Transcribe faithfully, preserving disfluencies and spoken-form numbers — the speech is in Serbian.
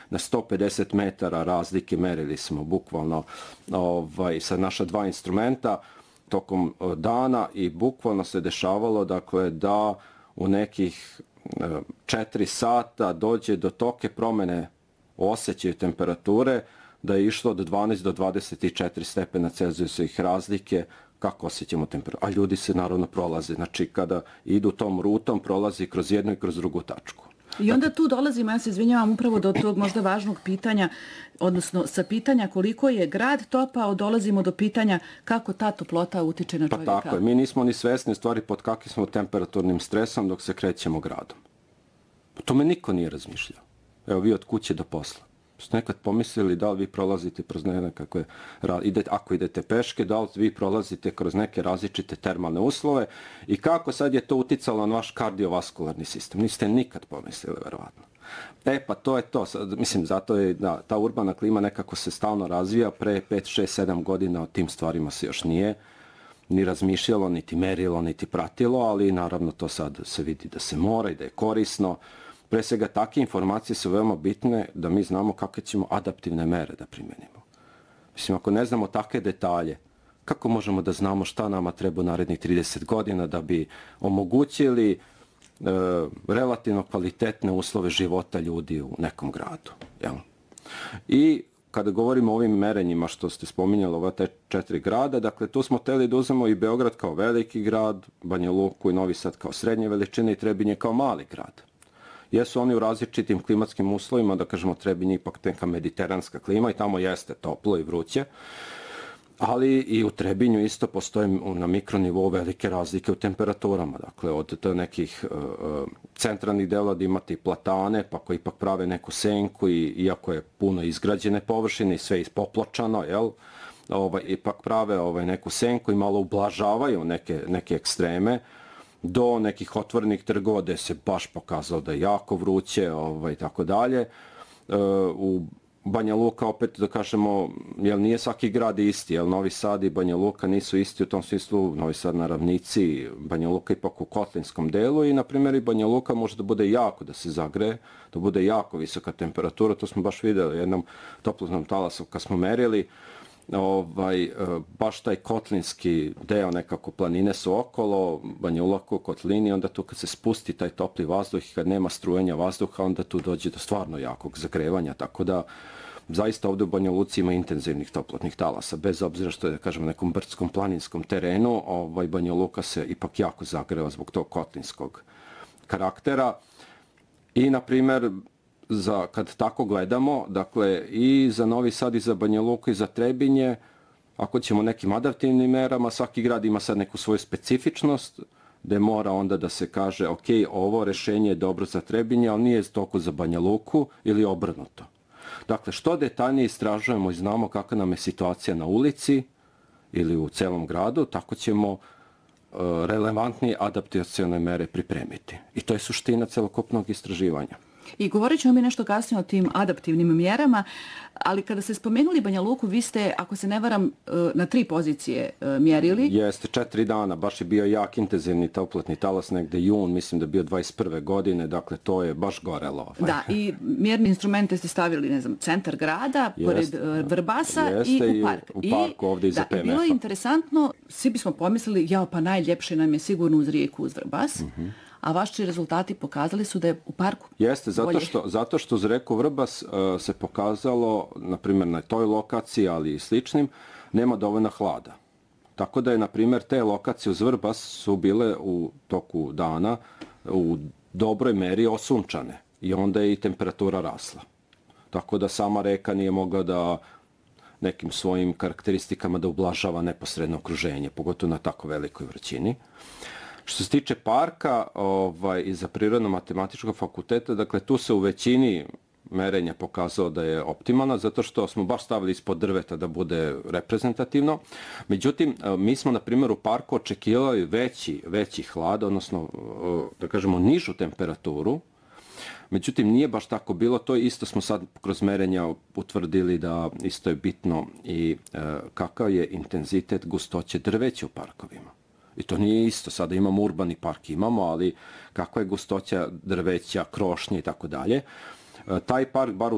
na sto pedeset metara razlike merili smo bukvalno ovaj, sa naša dva instrumenta tokom dana i bukvalno se dešavalo dakle, da u nekih četiri sata dođe do toke promene osjećaju temperature, da je išlo od dvanaest do dvadeset četiri stepena Celzijusa ih razlike, kako osjećamo temperaturu. A ljudi se naravno prolaze. Znači, kada idu tom rutom, prolazi kroz jednu i kroz drugu tačku. I onda tu dolazimo, ja se izvinjavam, upravo do tog možda važnog pitanja, odnosno sa pitanja koliko je grad topao, dolazimo do pitanja kako ta toplota utiče na čovjeka. Pa tako je. Mi nismo ni svesni stvari pod kakvim smo temperaturnim stresom dok se krećemo gradom. O tome niko nije razmišljao. Evo, vi od kuće do posla. Ste nekad pomislili da li vi prolazite kroz nekakve, ako idete peške, da li vi prolazite kroz neke različite termalne uslove i kako sad je to uticalo na vaš kardiovaskularni sistem. Niste nikad pomislili, verovatno. E, pa to je to. Mislim, zato je da, ta urbana klima nekako se stalno razvija. Pre pet, šest, sedam godina o tim stvarima se još nije ni razmišljalo, niti merilo, niti pratilo, ali naravno to sad se vidi da se mora i da je korisno. Pre svega, takve informacije su veoma bitne da mi znamo kakve ćemo adaptivne mere da primenimo. Mislim, ako ne znamo takve detalje, kako možemo da znamo šta nama treba u narednih trideset godina da bi omogućili e, relativno kvalitetne uslove života ljudi u nekom gradu. Jel? I kada govorimo o ovim merenjima što ste spominjali, ova te četiri grada, dakle, tu smo hteli da uzmemo i Beograd kao veliki grad, Banja Luku i Novi Sad kao srednje veličine i Trebinje kao mali grad. Jesu oni u različitim klimatskim uslovima, da kažemo Trebinje ipak neka mediteranska klima i tamo jeste toplo i vruće, ali i u Trebinju isto postoje na mikronivou velike razlike u temperaturama. Dakle, od nekih uh, centralnih dela da imate i platane, pa koji ipak prave neku senku i iako je puno izgrađene površine i sve ispopločano, jel? Ovaj, ipak prave ovaj, neku senku i malo ublažavaju neke, neke ekstreme, do nekih otvorenih trgova gde se baš pokazalo da je jako vruće, ovaj, tako dalje. U Banja Luka, opet da kažemo, jel nije svaki grad isti, jel Novi Sad i Banja Luka nisu isti u tom smislu, Novi Sad na ravnici, Banja Luka ipak u kotlinskom delu i, na primjer, i Banja Luka može da bude jako da se zagreje, da bude jako visoka temperatura, to smo baš videli jednom toplotnom talasu kad smo merili, ovaj, baš taj kotlinski deo, nekako planine su okolo, Banja Luka u kotlini, onda tu kad se spusti taj topli vazduh i kad nema strujenja vazduha, onda tu dođe do stvarno jakog zagrevanja, tako da zaista ovdje u Banja Luci ima intenzivnih toplotnih talasa, bez obzira što je, da kažem, nekom brdskom planinskom terenu, ovaj, Banja Luka se ipak jako zagreva zbog tog kotlinskog karaktera i, na primjer, za, kad tako gledamo, dakle, i za Novi Sad i za Banja Luku i za Trebinje, ako ćemo nekim adaptivnim merama, svaki grad ima sad neku svoju specifičnost, gde mora onda da se kaže, ok, ovo rešenje je dobro za Trebinje, ali nije toliko za Banja Luku ili obrnuto. Dakle, što detaljnije istražujemo i znamo kakva nam je situacija na ulici ili u celom gradu, tako ćemo uh, relevantnije adaptacione mere pripremiti. I to je suština celokupnog istraživanja. I govorit ćemo mi nešto kasnije o tim adaptivnim mjerama, ali kada ste spomenuli Banja Luku, vi ste, ako se ne varam, na tri pozicije mjerili. Jeste, četiri dana, baš je bio jak intenzivni toplotni talas, negde jun, mislim da je bio dvadeset prve godine, dakle to je baš gorelo. Da, i mjerni instrumente ste stavili, ne znam, centar grada, pored Vrbasa jeste, i u park. U parku ovdje iza P M F-a. I bilo je interesantno, svi bismo pomislili, jao pa najljepše nam je sigurno uz rijeku uz Vrbas, mm-hmm. a vaši rezultati pokazali su da je u parku Jeste, zato što, zato što uz reku Vrbas uh, se pokazalo, na primjer na toj lokaciji, ali i sličnim, nema dovoljno hlada. Tako da je, na primjer, te lokacije uz Vrbas su bile u toku dana u dobroj meri osunčane i onda je i temperatura rasla. Tako da sama reka nije mogla da nekim svojim karakteristikama da ublažava neposredno okruženje, pogotovo na tako velikoj vrućini. Što se tiče parka ovaj, i za Prirodno-matematičkog fakulteta, dakle tu se u većini merenja pokazalo da je optimalna, zato što smo baš stavili ispod drveta da bude reprezentativno. Međutim, mi smo, na primjer, u parku očekivali veći, veći hlad, odnosno, da kažemo, nižu temperaturu. Međutim, nije baš tako bilo. To isto smo sad kroz merenja utvrdili da isto je bitno i e, kakav je intenzitet gustoće drveća u parkovima. I to nije isto. Sada imamo urbani park, imamo, ali kakva je gustoća drveća, krošnje i tako dalje. Taj park, bar u